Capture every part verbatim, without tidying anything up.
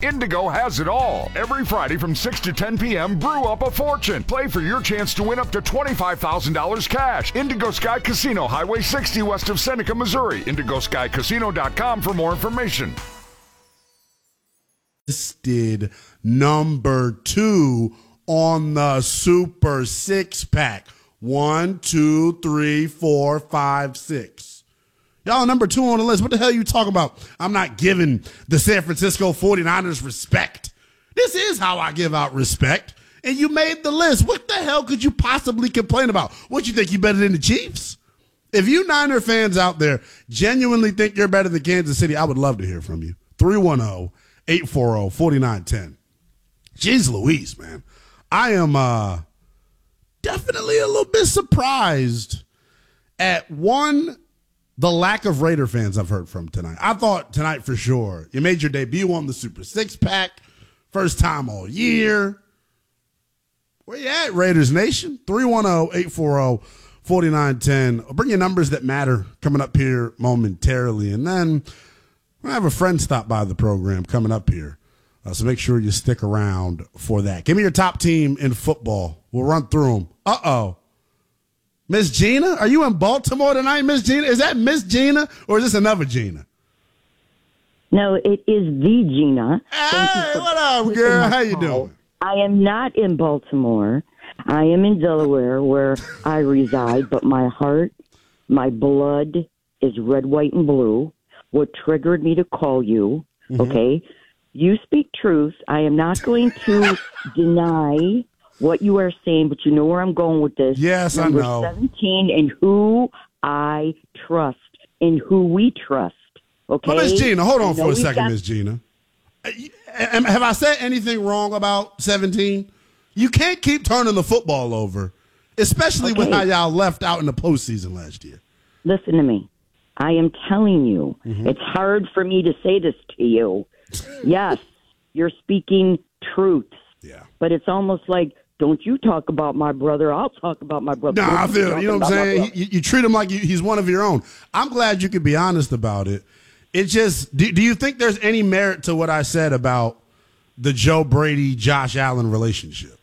Indigo has it all. Every Friday from six to ten p.m., brew up a fortune. Play for your chance to win up to twenty-five thousand dollars cash. Indigo Sky Casino, Highway sixty west of Seneca, Missouri. indigo sky casino dot com for more information. Listed number two on the Super Six Pack. One, two, three, four, five, six. Y'all number two on the list. What the hell are you talking about? I'm not giving the San Francisco forty-niners respect. This is how I give out respect. And you made the list. What the hell could you possibly complain about? What, you think you better than the Chiefs? If you Niner fans out there genuinely think you're better than Kansas City, I would love to hear from you. three one zero, eight four zero, four nine one zero. Jeez Louise, man. I am uh, definitely a little bit surprised at, one, the lack of Raider fans I've heard from tonight. I thought tonight for sure you made your debut on the Super Six Pack. First time all year. Where you at, Raiders Nation? three one zero, eight four zero, four nine one zero. I'll bring you numbers that matter coming up here momentarily. And then I have a friend stop by the program coming up here. Uh, so make sure you stick around for that. Give me your top team in football. We'll run through them. Uh-oh. Miss Gina? Are you in Baltimore tonight, Miss Gina? Is that Miss Gina or is this another Gina? No, it is the Gina. Hey, what up, girl? How you doing? I am not in Baltimore. I am in Delaware where I reside, but my heart, my blood is red, white, and blue. What triggered me to call you, mm-hmm. okay? You speak truth. I am not going to deny what you are saying, but you know where I'm going with this. Yes, Number I know. seventeen, and who I trust, and who we trust, okay? Well, Miss Gina, hold on for a second, got- Miss Gina. Have I said anything wrong about seventeen? You can't keep turning the football over, especially okay. with how y'all left out in the postseason last year. Listen to me. I am telling you, mm-hmm. it's hard for me to say this to you. Yes, you're speaking truths. Yeah. But it's almost like, don't you talk about my brother, I'll talk about my brother. No, nah, I feel you know what I'm saying? You, you treat him like you, he's one of your own. I'm glad you could be honest about it. It just, do, do you think there's any merit to what I said about the Joe Brady, Josh Allen relationship?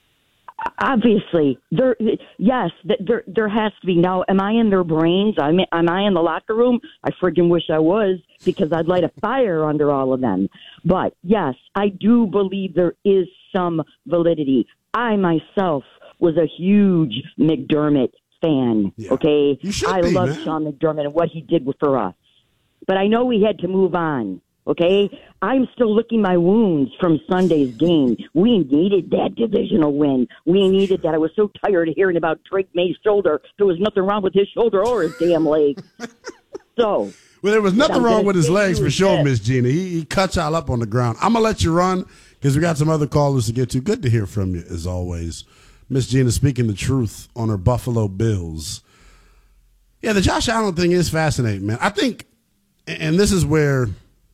Obviously, there. Yes, there. There has to be. Now, am I in their brains? Am, am I in the locker room? I friggin' wish I was, because I'd light a fire under all of them. But yes, I do believe there is some validity. I myself was a huge McDermott fan. Yeah. Okay, you should I be, love man. Sean McDermott and what he did for us. But I know we had to move on. Okay, I'm still licking my wounds from Sunday's game. We needed that divisional win. We needed that. I was so tired of hearing about Drake May's shoulder. There was nothing wrong with his shoulder or his damn leg. So, well, there was nothing wrong with his legs for sure, this. Miss Gina. He, he cuts y'all up on the ground. I'm gonna let you run because we got some other callers to get to. Good to hear from you as always, Miss Gina. Speaking the truth on her Buffalo Bills. Yeah, the Josh Allen thing is fascinating, man. I think, and this is where,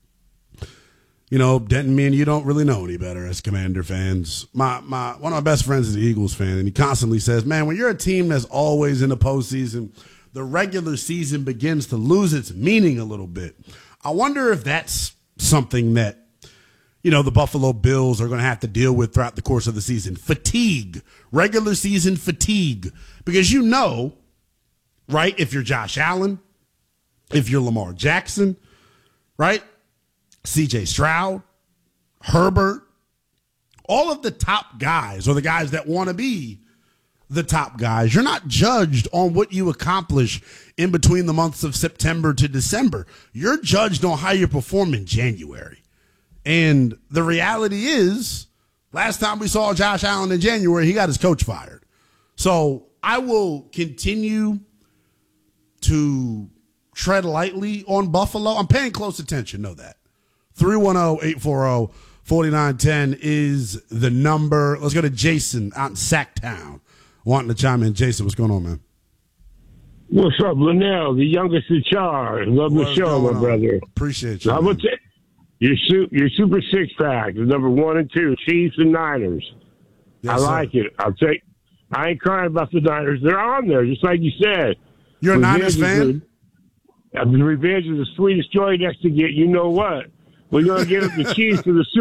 you know, Denton, me and you don't really know any better as Commander fans. My my one of my best friends is an Eagles fan, and he constantly says, man, when you're a team that's always in the postseason, the regular season begins to lose its meaning a little bit. I wonder if that's something that, you know, the Buffalo Bills are going to have to deal with throughout the course of the season. Fatigue, regular season fatigue. Because you know, right, if you're Josh Allen, if you're Lamar Jackson, right, C J Stroud, Herbert, all of the top guys, or the guys that want to be the top guys, you're not judged on what you accomplish in between the months of September to December. You're judged on how you perform in January. And the reality is, last time we saw Josh Allen in January, he got his coach fired. So I will continue to tread lightly on Buffalo. I'm paying close attention, know that. three one zero, eight four zero, four nine one zero is the number. Let's go to Jason out in Sacktown wanting to chime in. Jason, what's going on, man? What's up, Linnell, the youngest in charge? Love What's the show, my on? brother. Appreciate you. How about that? Your, su- your Super Six Pack, the number one and two, Chiefs and Niners. Yes, I sir. like it. I'll take. I ain't crying about the Niners. They're on there, just like you said. You're a Revenge Niners is fan? The, uh, the revenge is the sweetest joy next to get. You know what? We're gonna get the Chiefs to the Super.